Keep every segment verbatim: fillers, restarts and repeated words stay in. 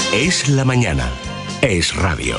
Es la mañana. Es radio.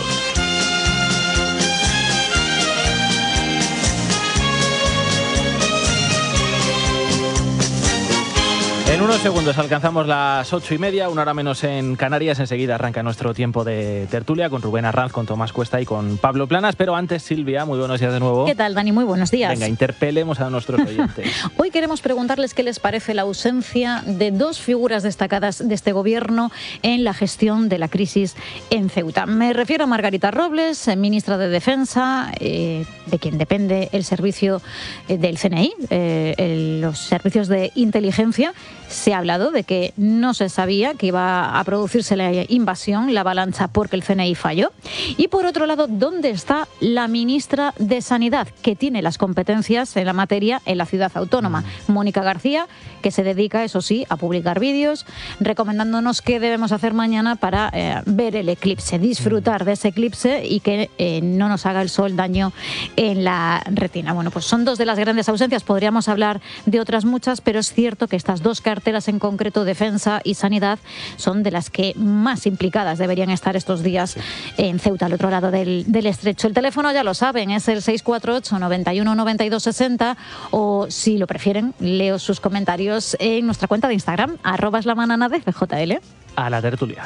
En unos segundos alcanzamos las ocho y media, una hora menos en Canarias. Enseguida arranca nuestro tiempo de tertulia con Rubén Arranz, con Tomás Cuesta y con Pablo Planas. Pero antes, Silvia, muy buenos días de nuevo. ¿Qué tal, Dani? Muy buenos días. Venga, interpelemos a nuestros oyentes. Hoy queremos preguntarles qué les parece la ausencia de dos figuras destacadas de este gobierno en la gestión de la crisis en Ceuta. Me refiero a Margarita Robles, ministra de Defensa, eh, de quien depende el servicio eh, del C N I, eh, el, los servicios de inteligencia. Se ha hablado de que no se sabía que iba a producirse la invasión, la avalancha, porque el C N I falló. Y por otro lado, ¿dónde está la ministra de Sanidad, que tiene las competencias en la materia en la ciudad autónoma? Mónica García, que se dedica, eso sí, a publicar vídeos recomendándonos qué debemos hacer mañana para eh, ver el eclipse, disfrutar de ese eclipse y que eh, no nos haga el sol daño en la retina. Bueno, pues son dos de las grandes ausencias. Podríamos hablar de otras muchas, pero es cierto que estas dos cartas carteras en concreto, Defensa y Sanidad, son de las que más implicadas deberían estar estos días en Ceuta, al otro lado del, del estrecho. El teléfono, ya lo saben, es el seis cuatro ocho, nueve uno, nueve dos seis cero, o si lo prefieren, leo sus comentarios en nuestra cuenta de Instagram, arroba es la manana de F J L. A la tertulia.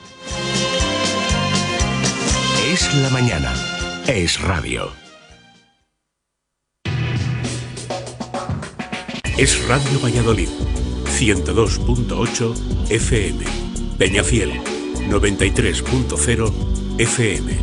Es la mañana. Es radio. Es Radio Valladolid. ciento dos punto ocho F M. Peñafiel, noventa y tres punto cero F M.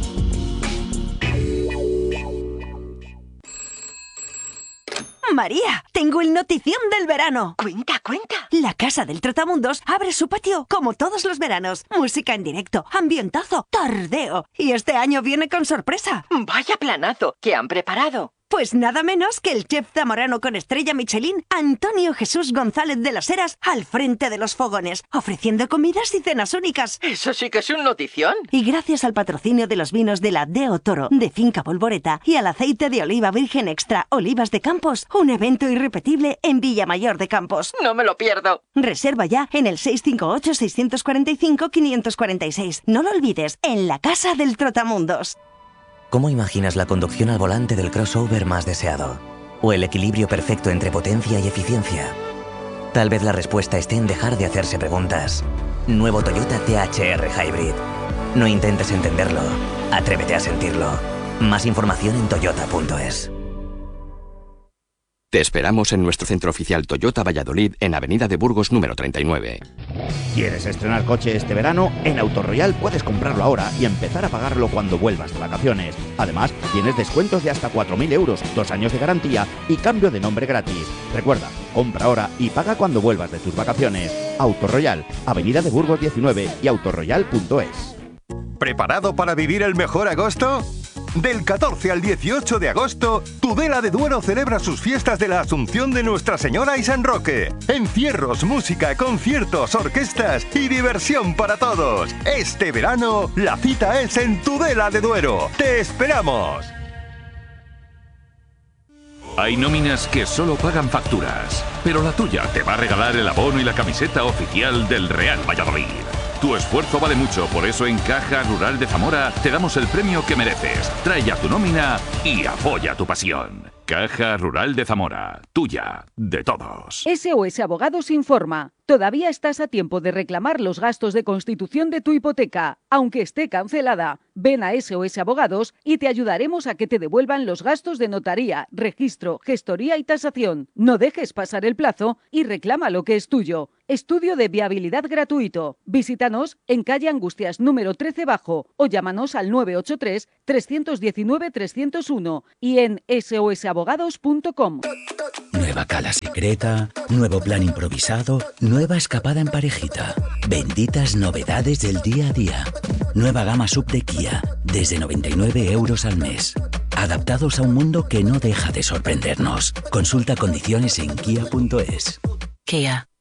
María, tengo el notición del verano. Cuenta, cuenta. La Casa del Trotamundos abre su patio como todos los veranos. Música en directo, ambientazo, tardeo. Y este año viene con sorpresa. Vaya planazo que han preparado. Pues nada menos que el chef zamorano con estrella Michelin, Antonio Jesús González de las Heras, al frente de los fogones, ofreciendo comidas y cenas únicas. Eso sí que es un notición. Y gracias al patrocinio de los vinos de la Deo Toro, de Finca Polvoreta, y al aceite de oliva virgen extra Olivas de Campos, un evento irrepetible en Villamayor de Campos. No me lo pierdo. Reserva ya en el seis cinco ocho, seis cuatro cinco, cinco cuatro seis. No lo olvides, en la Casa del Trotamundos. ¿Cómo imaginas la conducción al volante del crossover más deseado? ¿O el equilibrio perfecto entre potencia y eficiencia? Tal vez la respuesta esté en dejar de hacerse preguntas. Nuevo Toyota T H R Hybrid. No intentes entenderlo, atrévete a sentirlo. Más información en toyota punto es. Te esperamos en nuestro centro oficial Toyota Valladolid en Avenida de Burgos número treinta y nueve. ¿Quieres estrenar coche este verano? En Autoroyal puedes comprarlo ahora y empezar a pagarlo cuando vuelvas de vacaciones. Además, tienes descuentos de hasta cuatro mil euros, dos años de garantía y cambio de nombre gratis. Recuerda, compra ahora y paga cuando vuelvas de tus vacaciones. Autoroyal, Avenida de Burgos diecinueve y autoroyal punto es. ¿Preparado para vivir el mejor agosto? Del catorce al dieciocho de agosto, Tudela de Duero celebra sus fiestas de la Asunción de Nuestra Señora y San Roque. Encierros, música, conciertos, orquestas y diversión para todos. Este verano, la cita es en Tudela de Duero. ¡Te esperamos! Hay nóminas que solo pagan facturas, pero la tuya te va a regalar el abono y la camiseta oficial del Real Valladolid. Tu esfuerzo vale mucho, por eso en Caja Rural de Zamora te damos el premio que mereces. Trae ya tu nómina y apoya tu pasión. Caja Rural de Zamora, tuya, de todos. S O S Abogados informa. Todavía estás a tiempo de reclamar los gastos de constitución de tu hipoteca, aunque esté cancelada. Ven a S O S Abogados y te ayudaremos a que te devuelvan los gastos de notaría, registro, gestoría y tasación. No dejes pasar el plazo y reclama lo que es tuyo. Estudio de viabilidad gratuito. Visítanos en calle Angustias número trece bajo o llámanos al nueve ocho tres, tres uno nueve, tres cero uno y en S O S abogados punto com. Nueva cala secreta, nuevo plan improvisado, nueva escapada en parejita. Benditas novedades del día a día. Nueva gama sub de Kia, desde noventa y nueve euros al mes. Adaptados a un mundo que no deja de sorprendernos. Consulta condiciones en kia punto es. Kia.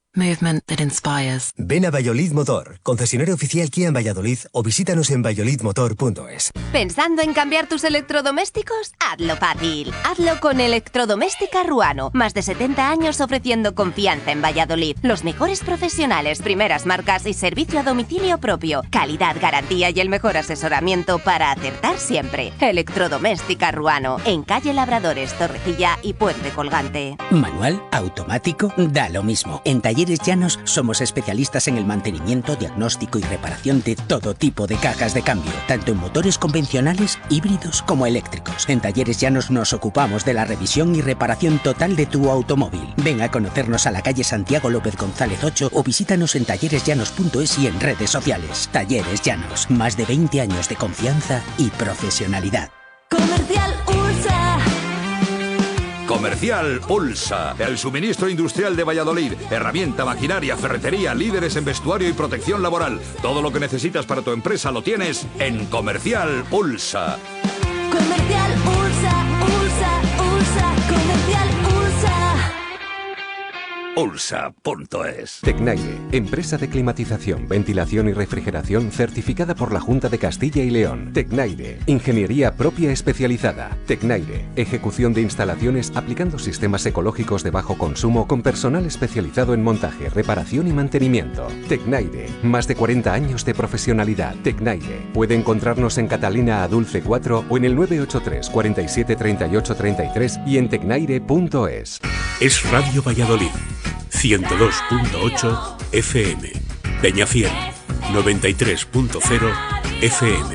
Movement that inspires. Ven a Valladolid Motor, concesionario oficial Kia en Valladolid, o visítanos en valladolid motor punto es. ¿Pensando en cambiar tus electrodomésticos? Hazlo fácil. Hazlo con Electrodoméstica Ruano. Más de setenta años ofreciendo confianza en Valladolid. Los mejores profesionales, primeras marcas y servicio a domicilio propio. Calidad, garantía y el mejor asesoramiento para acertar siempre. Electrodoméstica Ruano. En calle Labradores, Torrecilla y Puente Colgante. Manual, automático, da lo mismo. En Talleres Llanos somos especialistas en el mantenimiento, diagnóstico y reparación de todo tipo de cajas de cambio, tanto en motores convencionales, híbridos como eléctricos. En Talleres Llanos nos ocupamos de la revisión y reparación total de tu automóvil. Ven a conocernos a la calle Santiago López González ocho o visítanos en talleres llanos punto es y en redes sociales. Talleres Llanos, más de veinte años de confianza y profesionalidad. Comercial Ursa. Comercial Ulsa, el suministro industrial de Valladolid. Herramienta, maquinaria, ferretería, líderes en vestuario y protección laboral. Todo lo que necesitas para tu empresa lo tienes en Comercial Ulsa. Comercial Ursa, Ursa, Ursa, Comercial Ursa. Ulsa punto es. Tecnaire, empresa de climatización, ventilación y refrigeración certificada por la Junta de Castilla y León. Tecnaire, ingeniería propia especializada. Tecnaire, ejecución de instalaciones aplicando sistemas ecológicos de bajo consumo con personal especializado en montaje, reparación y mantenimiento. Tecnaire, más de cuarenta años de profesionalidad. Tecnaire, puede encontrarnos en Catalina Adulce cuatro o en el nueve ocho tres, cuarenta y siete, treinta y ocho, treinta y tres y en tecnaire punto es. Es Radio Valladolid, ciento dos punto ocho F M. Peñafiel, noventa y tres punto cero F M.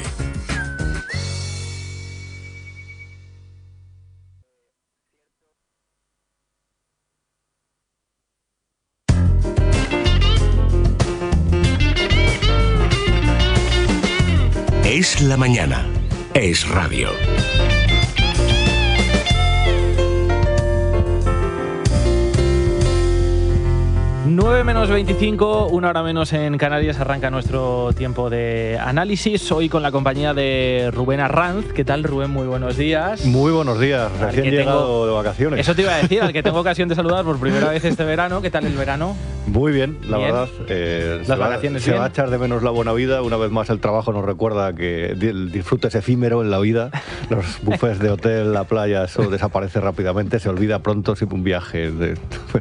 Es la mañana. Es radio. nueve menos veinticinco, una hora menos en Canarias, arranca nuestro tiempo de análisis. Hoy con la compañía de Rubén Arranz. ¿Qué tal, Rubén? Muy buenos días. Muy buenos días, recién llegado tengo... de vacaciones. Eso te iba a decir, al que tengo ocasión de saludar por primera vez este verano. ¿Qué tal el verano? Muy bien, la bien. verdad. Eh, Las se va, vacaciones se bien. va a echar de menos la buena vida. Una vez más el trabajo nos recuerda que el disfrute es efímero en la vida. Los buffets de hotel, la playa, eso desaparece rápidamente. Se olvida pronto si un viaje. De...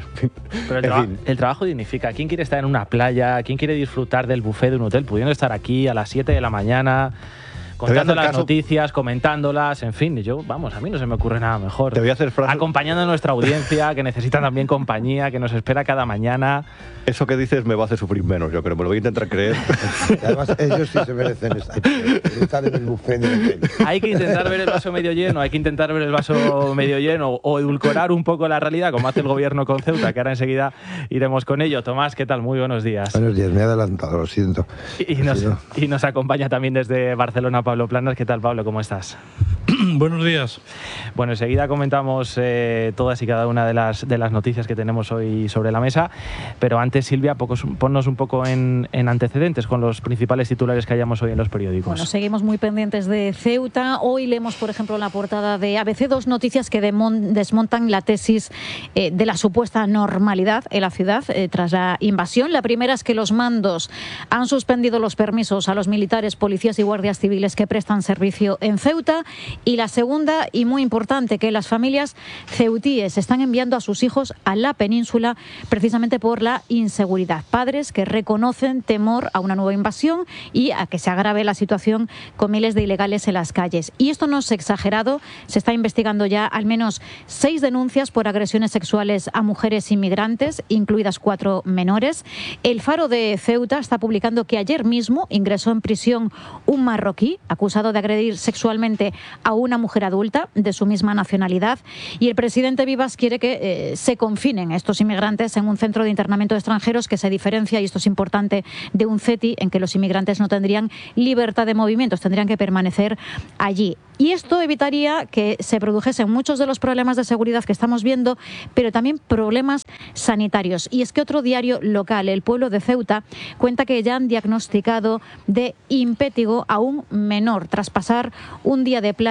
Pero el, traba el trabajo dignifica. ¿Quién quiere estar en una playa? ¿Quién quiere disfrutar del buffet de un hotel pudiendo estar aquí a las siete de la mañana? Contando las caso... noticias, comentándolas, en fin, yo, vamos, a mí no se me ocurre nada mejor. Te voy a hacer frase... Acompañando a nuestra audiencia, que necesita también compañía, que nos espera cada mañana. Eso que dices me va a hacer sufrir menos, yo creo, me lo voy a intentar creer. Además, ellos sí se merecen estar en el buffet del hotel. Hay que intentar ver el vaso medio lleno, hay que intentar ver el vaso medio lleno o edulcorar un poco la realidad, como hace el gobierno con Ceuta, que ahora enseguida iremos con ello. Tomás, ¿qué tal? Muy buenos días. Buenos días, me he adelantado, lo siento. Y, y, nos, sí, ¿no? y nos acompaña también desde Barcelona Pablo Planas. ¿Qué tal, Pablo? ¿Cómo estás? Buenos días. Bueno, enseguida comentamos eh, todas y cada una de las, de las noticias que tenemos hoy sobre la mesa, pero antes, Silvia, pocos, ponnos un poco en, en antecedentes con los principales titulares que hayamos hoy en los periódicos. Bueno, seguimos muy pendientes de Ceuta. Hoy leemos, por ejemplo, en la portada de A B C dos noticias que desmontan la tesis eh, de la supuesta normalidad en la ciudad eh, tras la invasión. La primera es que los mandos han suspendido los permisos a los militares, policías y guardias civiles que prestan servicio en Ceuta. Y la segunda, y muy importante, que las familias ceutíes están enviando a sus hijos a la península precisamente por la inseguridad. Padres que reconocen temor a una nueva invasión y a que se agrave la situación con miles de ilegales en las calles. Y esto no es exagerado, se está investigando ya al menos seis denuncias por agresiones sexuales a mujeres inmigrantes, incluidas cuatro menores. El Faro de Ceuta está publicando que ayer mismo ingresó en prisión un marroquí acusado de agredir sexualmente a una mujer adulta de su misma nacionalidad, y el presidente Vivas quiere que eh, se confinen estos inmigrantes en un centro de internamiento de extranjeros que se diferencia, y esto es importante, de un C E T I en que los inmigrantes no tendrían libertad de movimientos, tendrían que permanecer allí. Y esto evitaría que se produjesen muchos de los problemas de seguridad que estamos viendo, pero también problemas sanitarios. Y es que otro diario local, El Pueblo de Ceuta, cuenta que ya han diagnosticado de impétigo a un menor tras pasar un día de playa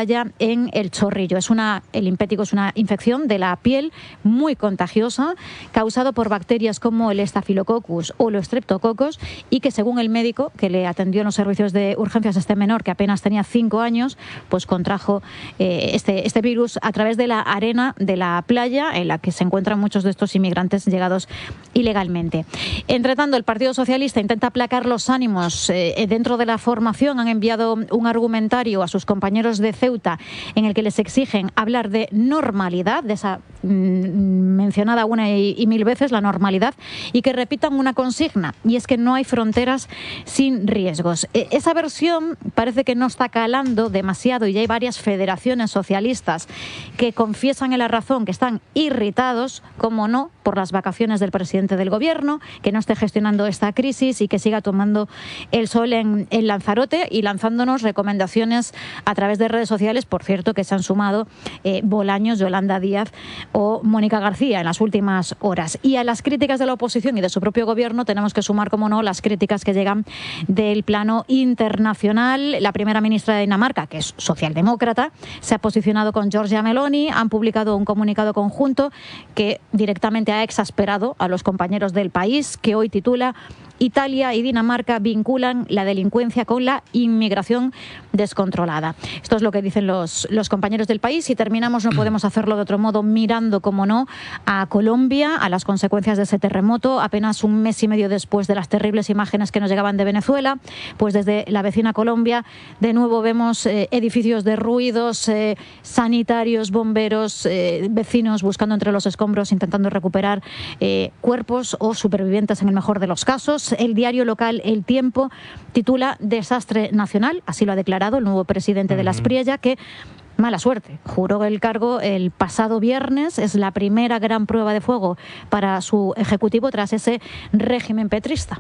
playa en El Chorrillo. Es una, el impético es una infección de la piel muy contagiosa, causado por bacterias como el Staphylococcus o los Streptococcus, y que según el médico que le atendió en los servicios de urgencias a este menor, que apenas tenía cinco años, pues contrajo eh, este, este virus a través de la arena de la playa en la que se encuentran muchos de estos inmigrantes llegados ilegalmente. Entre tanto, el Partido Socialista intenta aplacar los ánimos eh, dentro de la formación. Han enviado un argumentario a sus compañeros de Ceuta en el que les exigen hablar de normalidad, de esa mmm, mencionada una y, y mil veces, la normalidad, y que repitan una consigna, y es que no hay fronteras sin riesgos. E- esa versión parece que no está calando demasiado y ya hay varias federaciones socialistas que confiesan en La Razón que están irritados, como no, por las vacaciones del presidente del gobierno, que no esté gestionando esta crisis y que siga tomando el sol en, en Lanzarote y lanzándonos recomendaciones a través de redes sociales, por cierto, que se han sumado eh, Bolaños, Yolanda Díaz o Mónica García en las últimas horas. Y a las críticas de la oposición y de su propio gobierno tenemos que sumar, como no, las críticas que llegan del plano internacional. La primera ministra de Dinamarca, que es socialdemócrata, se ha posicionado con Giorgia Meloni, han publicado un comunicado conjunto que directamente ha exasperado a los compañeros del país, que hoy titula: Italia y Dinamarca vinculan la delincuencia con la inmigración descontrolada. Esto es lo que dicen los, los compañeros del país, y terminamos, no podemos hacerlo de otro modo, mirando, como no, a Colombia, a las consecuencias de ese terremoto, apenas un mes y medio después de las terribles imágenes que nos llegaban de Venezuela. Pues desde la vecina Colombia, de nuevo vemos eh, edificios derruidos, eh, sanitarios, bomberos, eh, vecinos buscando entre los escombros, intentando recuperar eh, cuerpos o supervivientes en el mejor de los casos. El diario local El Tiempo titula Desastre nacional, así lo ha declarado el nuevo presidente de la Aspriella, que, mala suerte, juró el cargo el pasado viernes. Es la primera gran prueba de fuego para su ejecutivo tras ese régimen petrista.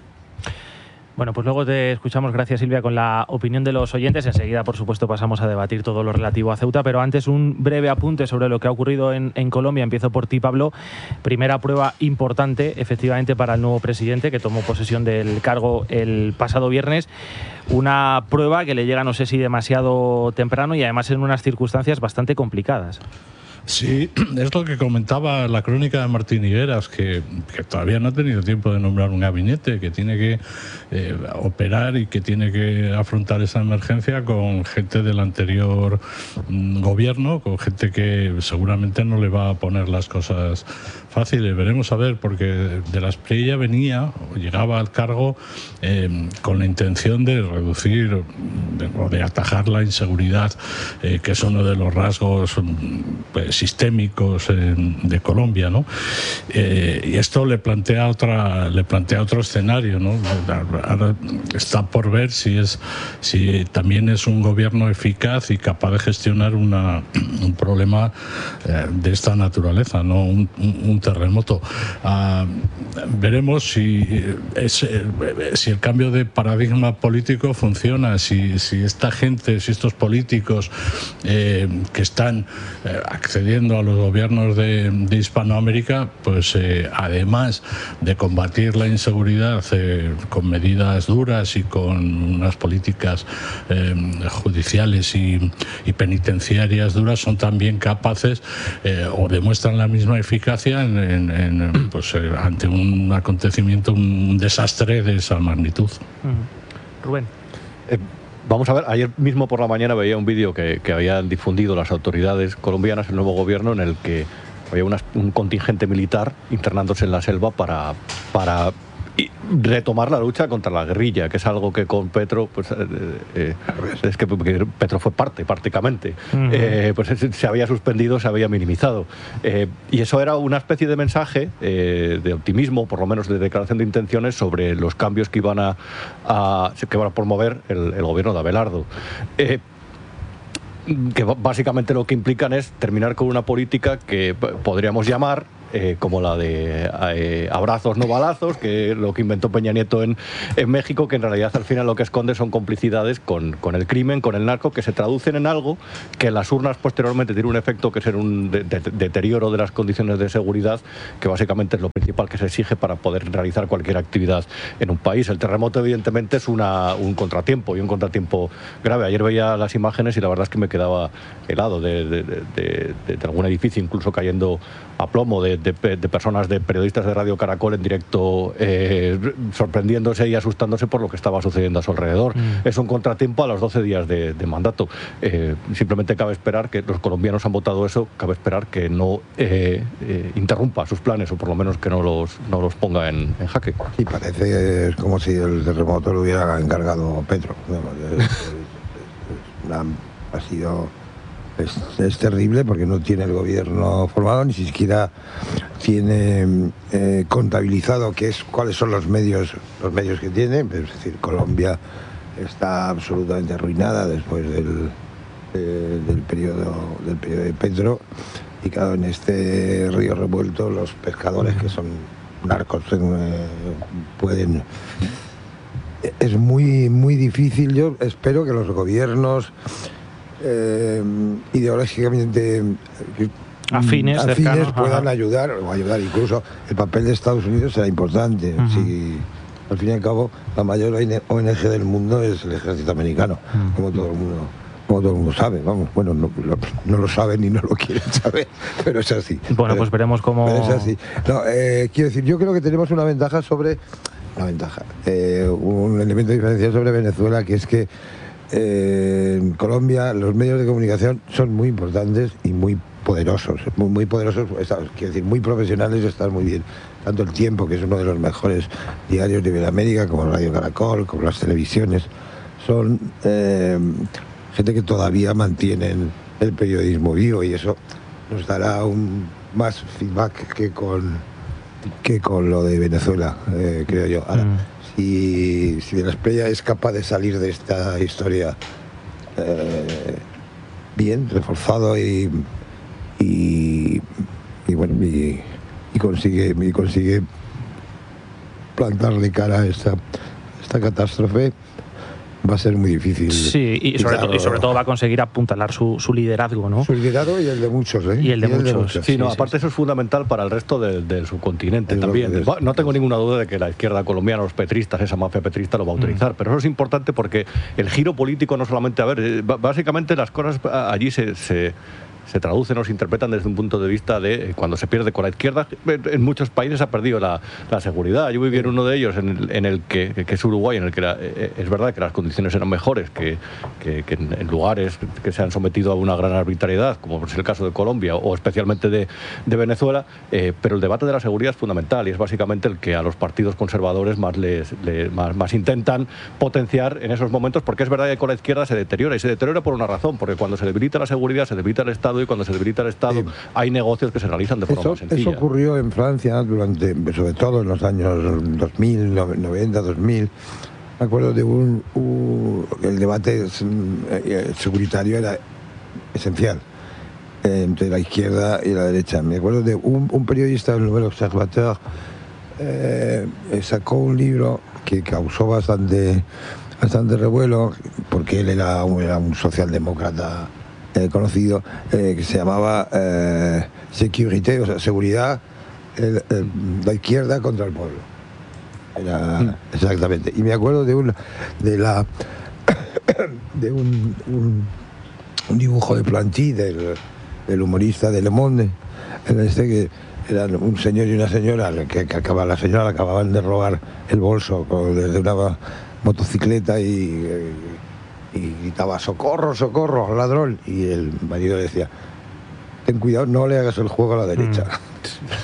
Bueno, pues luego te escuchamos, gracias Silvia, con la opinión de los oyentes. Enseguida, por supuesto, pasamos a debatir todo lo relativo a Ceuta, pero antes un breve apunte sobre lo que ha ocurrido en, en Colombia. Empiezo por ti, Pablo. Primera prueba importante, efectivamente, para el nuevo presidente que tomó posesión del cargo el pasado viernes. Una prueba que le llega, no sé si demasiado temprano, y además en unas circunstancias bastante complicadas. Sí, es lo que comentaba la crónica de Martín Higueras, que, que todavía no ha tenido tiempo de nombrar un gabinete, que tiene que eh, operar y que tiene que afrontar esa emergencia con gente del anterior mm, gobierno, con gente que seguramente no le va a poner las cosas fáciles. Veremos a ver, porque de la Aspriella venía, llegaba al cargo eh, con la intención de reducir de, o de atajar la inseguridad, eh, que es uno de los rasgos pues, sistémicos eh, de Colombia, ¿no? Eh, y esto le plantea otra, le plantea otro escenario, ¿no? Ahora está por ver si es, si también es un gobierno eficaz y capaz de gestionar una, un problema eh, de esta naturaleza, ¿no? Un, un, un terremoto. Uh, veremos si es, eh, si el cambio de paradigma político funciona, si, si esta gente, si estos políticos eh, que están eh, accediendo a los gobiernos de, de Hispanoamérica, pues eh, además de combatir la inseguridad eh, con medidas duras y con unas políticas eh, judiciales y, y penitenciarias duras, son también capaces eh, o demuestran la misma eficacia en, en, en, pues, eh, ante un acontecimiento, un desastre de esa magnitud. Uh-huh. Rubén. Eh, Vamos a ver, ayer mismo por la mañana veía un vídeo que, que habían difundido las autoridades colombianas, el nuevo gobierno, en el que había una, un contingente militar internándose en la selva para, para y retomar la lucha contra la guerrilla, que es algo que con Petro, pues eh, eh, es que Petro fue parte, prácticamente, uh-huh. eh, pues se había suspendido, se había minimizado. Eh, y eso era una especie de mensaje eh, de optimismo, por lo menos de declaración de intenciones, sobre los cambios que iban a, a, que iban a promover el, el gobierno de Abelardo. Eh, que básicamente lo que implican es terminar con una política que podríamos llamar eh, como la de eh, abrazos no balazos, que lo que inventó Peña Nieto en, en México, que en realidad al final lo que esconde son complicidades con, con el crimen, con el narco, que se traducen en algo que en las urnas posteriormente tiene un efecto que es un de, de, deterioro de las condiciones de seguridad, que básicamente es lo principal que se exige para poder realizar cualquier actividad en un país. El terremoto evidentemente es una, un contratiempo y un contratiempo grave. Ayer veía las imágenes y la verdad es que me quedaba helado de, de, de, de, de, de algún edificio incluso cayendo a plomo, de, de, de personas, de periodistas de Radio Caracol en directo eh, sorprendiéndose y asustándose por lo que estaba sucediendo a su alrededor. Mm. Es un contratiempo a los doce días de, de mandato. Eh, simplemente cabe esperar que los colombianos han votado eso, cabe esperar que no eh, eh, interrumpa sus planes o por lo menos que no los, no los ponga en, en jaque. Sí, parece es como si el terremoto lo hubiera encargado Petro. Es, es, es una, ha sido... Es, es terrible porque no tiene el gobierno formado, ni siquiera tiene eh, contabilizado qué es, cuáles son los medios, los medios que tiene. Es decir, Colombia está absolutamente arruinada después del, eh, del, periodo, del periodo de Petro. Y claro, en este río revuelto los pescadores, que son narcos, eh, pueden... Es muy, muy difícil. Yo espero que los gobiernos eh, ideológicamente afines, afines cercanos, puedan ajá. ayudar, o ayudar. Incluso el papel de Estados Unidos será importante. Uh-huh. Si, al fin y al cabo, la mayor O N G del mundo es el ejército americano, uh-huh. como todo el mundo. Como todo el mundo sabe, vamos, bueno, no, no, no lo saben ni no lo quieren saber, pero es así. Bueno, pero, pues veremos cómo... Pero es así. No, eh, quiero decir, yo creo que tenemos una ventaja sobre... Una ventaja, eh, un elemento diferencial sobre Venezuela, que es que eh, en Colombia los medios de comunicación son muy importantes y muy poderosos, muy, muy poderosos, quiero decir, muy profesionales, están muy bien. Tanto El Tiempo, que es uno de los mejores diarios de Iberoamérica, como Radio Caracol, como las televisiones, son... Eh, gente que todavía mantienen el periodismo vivo y eso nos dará un más feedback que con que con lo de Venezuela, eh, creo yo. Ahora, mm. si, si De la Espriella es capaz de salir de esta historia eh, bien, reforzado y y, y bueno y, y consigue y consigue plantarle cara a esta, esta catástrofe, va a ser muy difícil. Sí, y sobre, todo, y sobre todo va a conseguir apuntalar su, su liderazgo, ¿no? Su liderazgo y el de muchos, ¿eh? Y el de, y el muchos. de muchos. Sí, no, sí, aparte sí. Eso es fundamental para el resto de, del subcontinente es también. Es. No tengo ninguna duda de que la izquierda colombiana, los petristas, esa mafia petrista lo va a autorizar, mm. pero eso es importante porque el giro político no solamente, a ver, básicamente las cosas allí se... se se traducen o se interpretan desde un punto de vista de cuando se pierde con la izquierda. En muchos países ha perdido la, la seguridad. Yo viví en uno de ellos, en el, en el que, que es Uruguay, en el que era, es verdad que las condiciones eran mejores que, que, que en lugares que se han sometido a una gran arbitrariedad, como es el caso de Colombia o especialmente de, de Venezuela, eh, pero el debate de la seguridad es fundamental y es básicamente el que a los partidos conservadores más, les, les, más, más intentan potenciar en esos momentos, porque es verdad que con la izquierda se deteriora y se deteriora por una razón, porque cuando se debilita la seguridad, se debilita el Estado, y cuando se debilita el Estado sí. hay negocios que se realizan de forma eso, más sencilla. Eso ocurrió en Francia durante, sobre todo en los años dos mil, noventa, dos mil. Me acuerdo de un, un el debate securitario era esencial eh, entre la izquierda y la derecha. Me acuerdo de un, un periodista del Nouvel Observateur eh, sacó un libro que causó bastante bastante revuelo porque él era un, era un socialdemócrata Eh, conocido, eh, que se llamaba eh, Sécurité, o sea, seguridad, el, el, la izquierda contra el pueblo. Era, mm. Exactamente. Y me acuerdo de un de la de un, un, un dibujo de Planty del, del humorista de Le Monde, en este que eran un señor y una señora que, que acaba, la señora le acababan de robar el bolso desde una motocicleta y eh, y gritaba socorro, socorro, ladrón, y el marido le decía ten cuidado, no le hagas el juego a la derecha. Mm.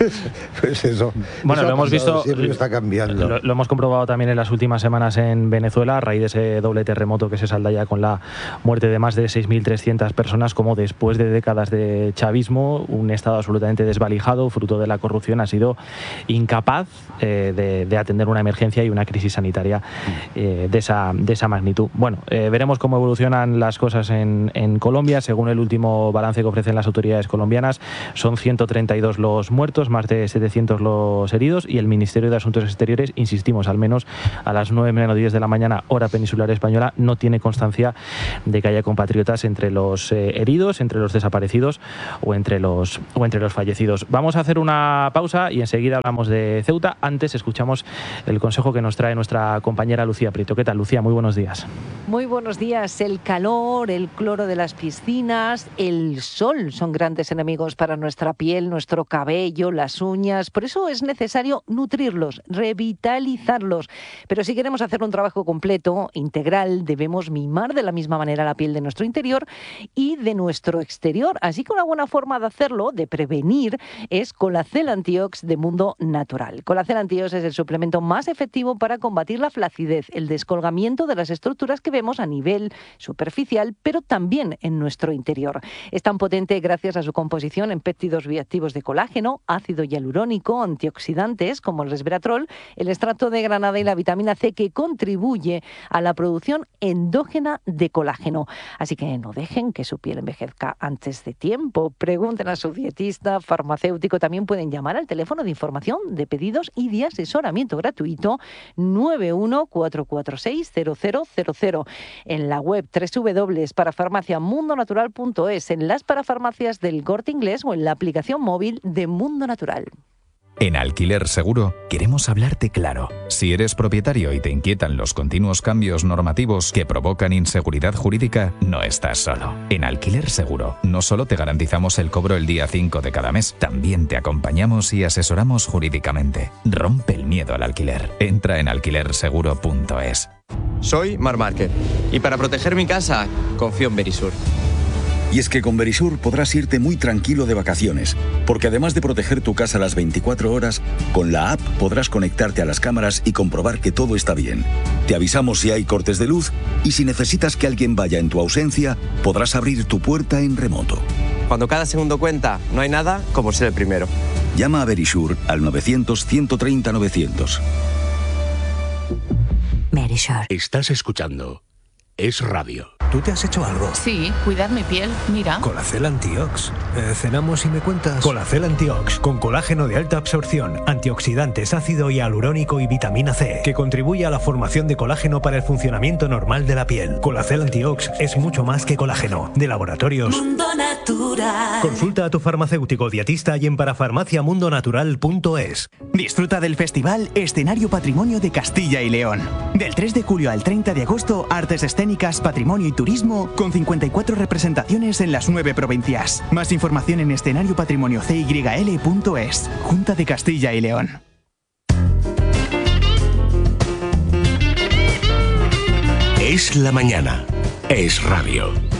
Pues eso. Bueno, eso lo hemos visto. Siempre está cambiando. Lo, lo hemos comprobado también en las últimas semanas en Venezuela, a raíz de ese doble terremoto que se salda ya con la muerte de más de seis mil trescientas personas, como después de décadas de chavismo, un Estado absolutamente desvalijado, fruto de la corrupción, ha sido incapaz eh, de, de atender una emergencia y una crisis sanitaria eh, de, esa, de esa magnitud. Bueno, eh, veremos cómo evolucionan las cosas en, en Colombia. Según el último balance que ofrecen las autoridades colombianas, son ciento treinta y dos los muertos, más de setecientos los heridos, y el Ministerio de Asuntos Exteriores, insistimos, al menos a las nueve menos diez de la mañana, hora peninsular española, no tiene constancia de que haya compatriotas entre los eh, heridos, entre los desaparecidos o entre los, o entre los fallecidos. Vamos a hacer una pausa y enseguida hablamos de Ceuta. Antes escuchamos el consejo que nos trae nuestra compañera Lucía Prieto. ¿Qué tal, Lucía? Muy buenos días. Muy buenos días. El calor, el cloro de las piscinas, el sol son grandes enemigos para nuestra piel, nuestro cabello, las uñas. Por eso es necesario nutrirlos, revitalizarlos. Pero si queremos hacer un trabajo completo, integral, debemos mimar de la misma manera la piel de nuestro interior y de nuestro exterior. Así que una buena forma de hacerlo, de prevenir, es Colacel Antiox de Mundo Natural. Colacel Antiox es el suplemento más efectivo para combatir la flacidez, el descolgamiento de las estructuras que vemos a nivel superficial, pero también en nuestro interior. Es tan potente gracias a su composición en péptidos bioactivos de colágeno, ácido hialurónico, antioxidantes como el resveratrol, el extracto de granada y la vitamina C, que contribuye a la producción endógena de colágeno. Así que no dejen que su piel envejezca antes de tiempo. Pregunten a su dietista, farmacéutico. También pueden llamar al teléfono de información, de pedidos y de asesoramiento gratuito nueve uno cuatro cuatro seis cero cero cero cero. En la web doble u doble u doble u punto parafarmacia mundo natural punto es, en las parafarmacias del Corte Inglés o en la aplicación móvil de Mundo Natural. En Alquiler Seguro queremos hablarte claro. Si eres propietario y te inquietan los continuos cambios normativos que provocan inseguridad jurídica, no estás solo. En Alquiler Seguro no solo te garantizamos el cobro el día cinco de cada mes, también te acompañamos y asesoramos jurídicamente. Rompe el miedo al alquiler. Entra en alquiler seguro punto es. Soy Marc Márquez y para proteger mi casa confío en Verisur. Y es que con Verisur podrás irte muy tranquilo de vacaciones, porque además de proteger tu casa las veinticuatro horas, con la app podrás conectarte a las cámaras y comprobar que todo está bien. Te avisamos si hay cortes de luz y si necesitas que alguien vaya en tu ausencia, podrás abrir tu puerta en remoto. Cuando cada segundo cuenta, no hay nada como ser el primero. Llama a Verisur al novecientos ciento treinta novecientos. Verisur. Estás escuchando Es Radio. ¿Tú te has hecho algo? Sí, cuidar mi piel, mira. Colacel Antiox. Eh, cenamos y me cuentas. Colacel Antiox, con colágeno de alta absorción, antioxidantes, ácido hialurónico y vitamina C, que contribuye a la formación de colágeno para el funcionamiento normal de la piel. Colacel Antiox es mucho más que colágeno. De laboratorios Mundo Natural. Consulta a tu farmacéutico dietista y en parafarmacia mundo natural punto es. Disfruta del festival Escenario Patrimonio de Castilla y León. Del tres de julio al treinta de agosto, artes escénicas, patrimonio y turismo, con cincuenta y cuatro representaciones en las nueve provincias. Más información en escenario patrimonio c y l punto es. Junta de Castilla y León. Es la mañana. Es Radio.